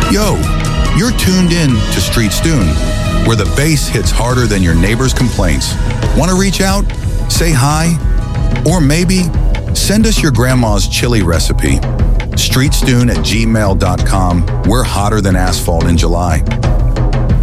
Yo, you're tuned in to Street Stoon, where the bass hits harder than your neighbor's complaints. Want to reach out? Say hi? Or maybe send us your grandma's chili recipe. streetstoon@gmail.com. We're hotter than asphalt in July.